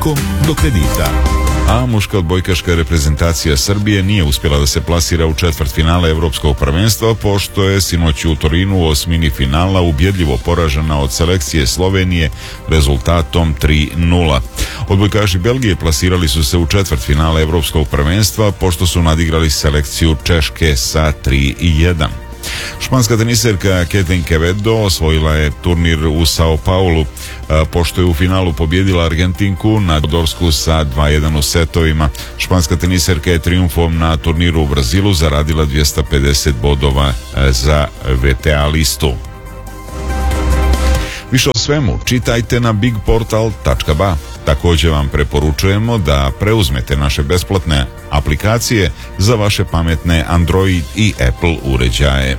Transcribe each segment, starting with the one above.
do kredita. A muška odbojkaška reprezentacija Srbije nije uspjela da se plasira u četvrtfinale Evropskog prvenstva, pošto je sinoć u Torinu u osmini finala ubjedljivo poražena od selekcije Slovenije rezultatom 3:0. Odbojkaši Belgije plasirali su se u četvrtfinale Evropskog prvenstva, pošto su nadigrali selekciju Češke sa 3:1. Španska teniserka Katlyn Quevedo osvojila je turnir u Sao Paulu, pošto je u finalu pobjedila Argentinku Nadorsku sa 2:1 u setovima. Španska teniserka je trijumfom na turniru u Brazilu zaradila 250 bodova za VTA listu. Više o svemu čitajte na bigportal.ba. Također vam preporučujemo da preuzmete naše besplatne aplikacije za vaše pametne Android i Apple uređaje.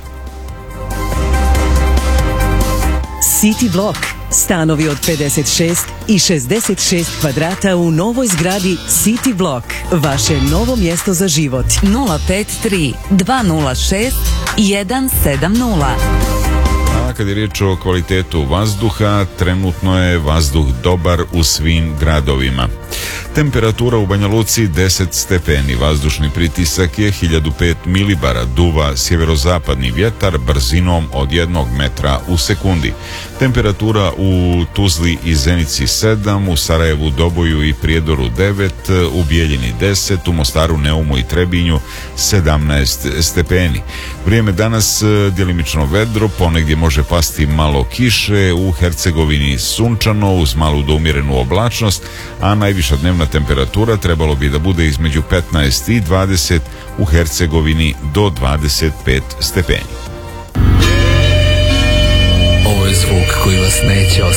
City Block. Stanovi od 56 i 66 kvadrata u novoj zgradi City Block. Vaše novo mjesto za život. 053 206 170. A kad je riječ o kvalitetu vazduha, trenutno je vazduh dobar u svim gradovima. Temperatura u Banja Luci 10 stepeni, vazdušni pritisak je 1005 milibara, duva sjeverozapadni vjetar brzinom od 1 metra u sekundi. Temperatura u Tuzli i Zenici 7, u Sarajevu, Doboju i Prijedoru 9, u Bijeljini 10, u Mostaru, Neumu i Trebinju 17 stepeni. Vrijeme danas djelimično vedro, ponegdje može pasti malo kiše, u Hercegovini sunčano uz malu do umjerenu oblačnost, a najviša dnevna temperatura trebalo bi da bude između 15 i 20, u Hercegovini do 25 stepeni. Ovo je zvuk koji vas neće